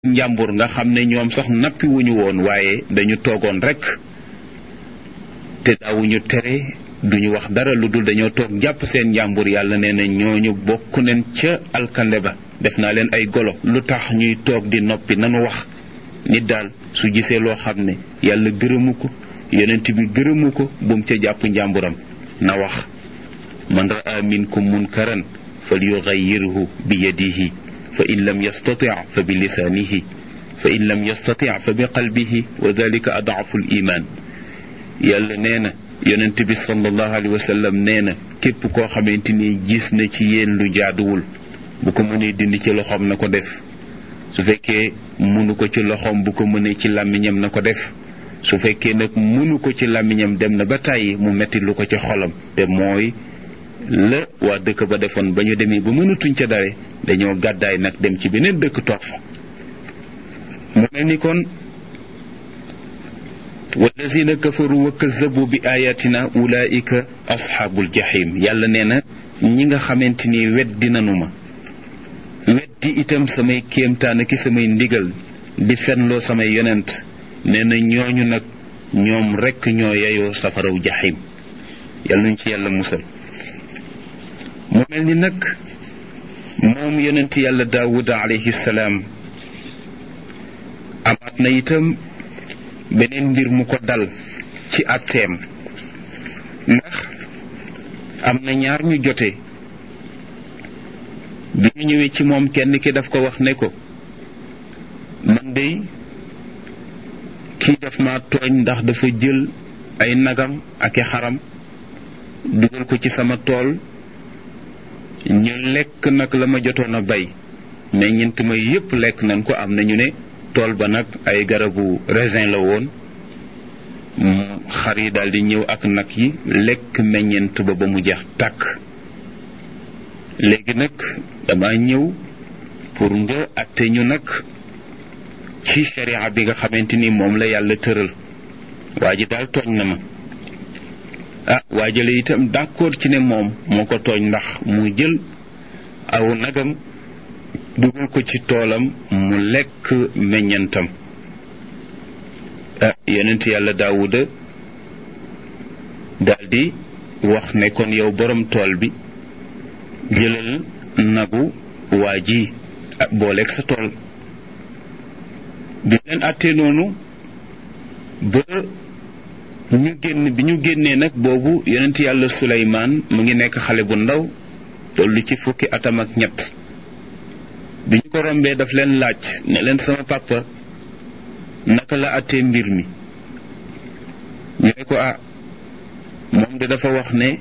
njàmbur nga xam ne ñoom sax nappi wuñu woon waaye dañu toogoon rekk te daawuñu tere duñu wax dara lu dul dañoo toog jàpp seen njàmbur. yàlla nee na ñooñu bokk nañ ca alkande ba, def naa leen ay golo. lu tax ñuy toog di noppi nanu wax. nit daal su gisee loo xam ne yàlla gërëmu ko yonent bi gërëmu ko bu mu ca jàpp njàmburam na wax. man raa minkum munkaran falyughayyirhu bi yadihi fa in lam yastati fa bi lisaanihi fa in lam yastati fa bi qalbihi wa dalika adaafu l iman. yàlla nee na yonent bi sallallahu alayhi wa sallam nee na képp koo xamante ni gis na ci yéen lu jaaduwul bu ko mënee dindi ci loxoom na ko def. su fekkee mënu ko ci loxoom bu ko mënee ci làmmiñam na ko def. su fekkee nag mënu ko ci làmmiñam dem na ba tàyyi mu metti lu ko ci xolam te mooy la waa dëkk ba defoon ba ñu demee ba mënatuñ ca dare dañoo gàddaay nag dem ci beneen dëkk toog fa. mu mel ni kon wallazina kafaru wa kazzabu bi ayatina ulaika asxaabul jahim. yàlla nee na ñi nga xamante ni weddi nanu ma weddi itam samay kéemtaan ki samay ndigal di fenloo samay yonent nee na ñooñu nag ñoom rekk ñoo yeyoo safaraw jahim. yàlla nañ ci yàlla musal. mu mel ni nag moom yonent yàlla daawuda alayhi salaam amaat na itam beneen mbir mu ko dal ci àtteem, ndax am na ñaar ñu jote. bi ñu ñëwee ci moom kenn ki daf ko wax ne ko man dey kii daf ma tooñ ndax dafa jël ay nagam ak i xaram dugal ko ci sama tool ñu lekk nag la ma jotoon a bay meññeent ma yépp lekk nañ ko. am na ñu ne tool ba nag ay garabu raisin la woon. xar yi daldi ñëw ak nag yi lekk meññeent ba mu jeex tàkk. léegi nag dama ñëw pour nga atte ñu nag ci sharia bi nga xamante ni moom la yàlla tëral. waa ji daal tooñ na ma. waajale itam d'accord ci ne moom moo ko tooñ ndax mu jël aw nagam dugal ko ci toolam mu lekk meññentam. yonent yàlla daawuda daldi wax ne kon yow borom tool bi jëlal nagu waa ji booleeg sa tool. bi leen àttee noonu ba bi ñu génnee nag boobu yonent yàlla Suleymaan mu ngi nekk xale bu ndaw tollu ci fukki atam ak ñett. bi ñu ko rombee daf leen laaj ne leen sama papa naka la àttee mbir mi. ñu ne ko moom de dafa wax ne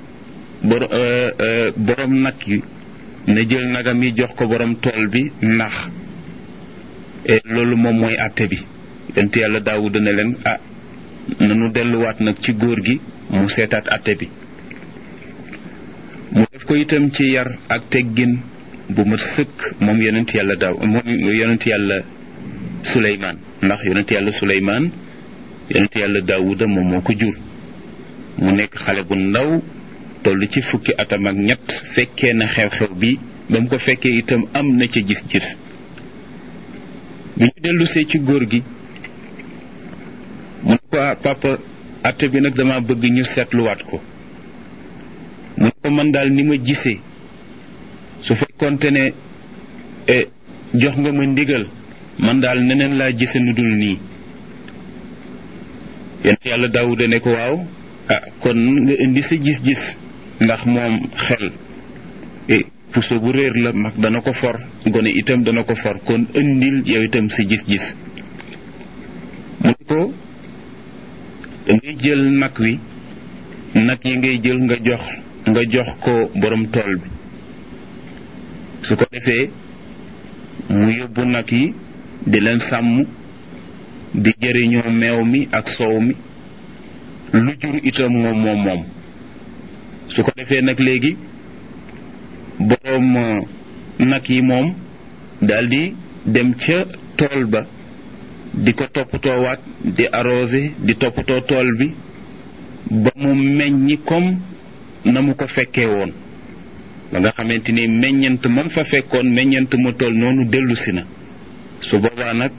borom nag yi na jël nagam yi jox ko borom tool bi ndax loolu moom mooy àtte bi. yonent yàlla Daawuda ne leen nanu delluwaat nag ci góor gi mu seetaat àtte bi. mu def ko itam ci yar ak teggin bu mat sëkk moom yonent yàlla Suleymaan ndax yonent yàlla Suleymaan yonent yàlla Daawuda moom moo ko jur. mu nekk xale bu ndaw toll ci fukki atam ak ñett fekkee na xew-xew bi ba mu ko fekkee itam am na ca gis-gis. bi ñu dellusee ci góor gi mu ne ko papa àtte bi nag dama bëgg ñu seetluwaat ko. mu ne ko man daal ni ma gisee su fekkoonte ne jox nga ma ndigal man daal neneen laa gise nu dul nii. yonent yàlla Daawuda ne ko waaw kon nga indi sa gis-gis ndax moom xel puso bu réer la mag dana ko for gone itam dana ko for kon indil yow itam sa gis-gis. mu ne ko dangay jël nag yi ngay jël nga jox ko borom tool bi. su ko defee mu yóbbu nag yi di leen sàmm di jëriñoo meew mi ak soow mi lu jur itam moom. su ko defee nag léegi borom nag yi moom daldi dem ca tool ba di ko toppatoowaat di arrosé di toppatoo tool bi ba mu meññi comme na mu ko fekkee woon. ba nga xamante ni meññant man fa fekkoon meññant mu toll noonu dellusi na. su boobaa nag